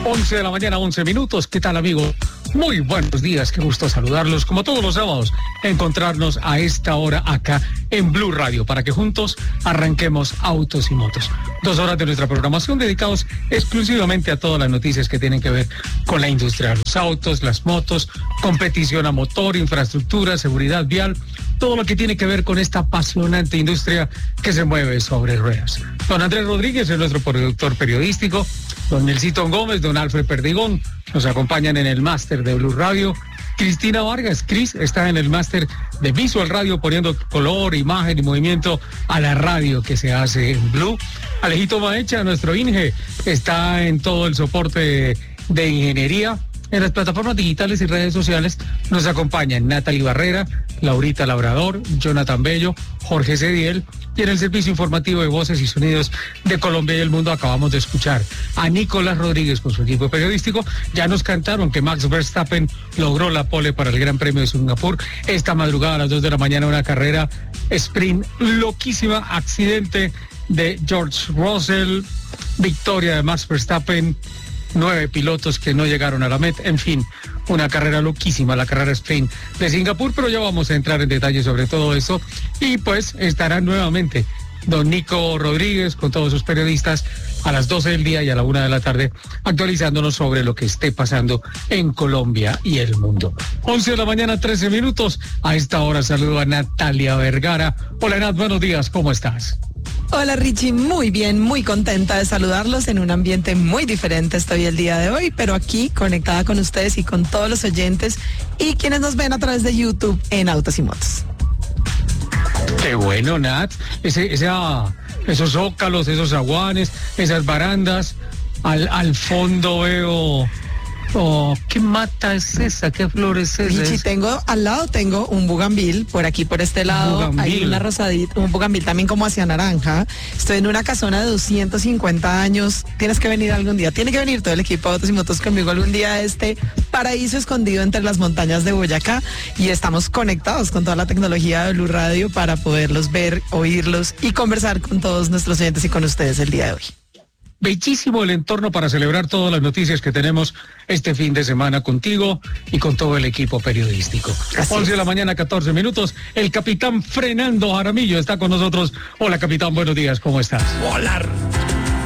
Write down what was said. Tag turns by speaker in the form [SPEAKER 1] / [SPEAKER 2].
[SPEAKER 1] 11 de la mañana, 11 minutos. ¿Qué tal, amigo? Muy buenos días, qué gusto saludarlos. Como todos los sábados, encontrarnos a esta hora acá en Blue Radio para que juntos arranquemos Autos y Motos. 2 horas de nuestra programación dedicados exclusivamente a todas las noticias que tienen que ver con la industria. Los autos, las motos, competición a motor, infraestructura, seguridad vial, todo lo que tiene que ver con esta apasionante industria que se mueve sobre ruedas. Don Andrés Rodríguez es nuestro productor periodístico. Don Nelsito Gómez, don Alfred Perdigón, nos acompañan en el máster de Blue Radio. Cristina Vargas, Cris, está en el máster de Visual Radio, poniendo color, imagen y movimiento a la radio que se hace en Blue. Alejito Maecha, nuestro Inge, está en todo el soporte de ingeniería. En las plataformas digitales y redes sociales nos acompañan Natalie Barrera, Laurita Labrador, Jonathan Bello, Jorge Cediel, y en el servicio informativo de voces y sonidos de Colombia y el mundo acabamos de escuchar a Nicolás Rodríguez con su equipo periodístico. Ya nos cantaron que Max Verstappen logró la pole para el Gran Premio de Singapur. Esta madrugada a las 2 de la mañana una carrera sprint loquísima, accidente de George Russell, victoria de Max Verstappen, 9 pilotos que no llegaron a la meta, en fin, una carrera loquísima, la carrera sprint de Singapur, pero ya vamos a entrar en detalle sobre todo eso. Y pues estará nuevamente don Nico Rodríguez con todos sus periodistas a las 12 del día y a la 1 de la tarde actualizándonos sobre lo que esté pasando en Colombia y el mundo. 11 de la mañana, 13 minutos. A esta hora saludo a Natalia Vergara. Hola Nat, buenos días, ¿cómo estás?
[SPEAKER 2] Hola Richie, muy bien, muy contenta de saludarlos en un ambiente muy diferente. Estoy el día de hoy, pero aquí conectada con ustedes y con todos los oyentes y quienes nos ven a través de YouTube en Autos y Motos.
[SPEAKER 1] Qué bueno, Nat. Esos zócalos, esos aguanes, esas barandas. Al fondo veo... Oh, ¿qué mata es esa? ¿Qué flor es esa?
[SPEAKER 2] Richie, al lado tengo un bugambil, por aquí por este lado hay una rosadita, un bugambil también como hacia naranja. Estoy en una casona de 250 años. Tienes que venir algún día, tiene que venir todo el equipo de Autos y Motos conmigo algún día a este paraíso escondido entre las montañas de Boyacá, y estamos conectados con toda la tecnología de Blue Radio para poderlos ver, oírlos y conversar con todos nuestros oyentes y con ustedes el día de hoy.
[SPEAKER 1] Bellísimo el entorno para celebrar todas las noticias que tenemos este fin de semana contigo y con todo el equipo periodístico. 11 de la mañana, 14 minutos. El capitán Fernando Jaramillo está con nosotros. Hola, capitán, buenos días, ¿cómo estás?
[SPEAKER 3] Hola,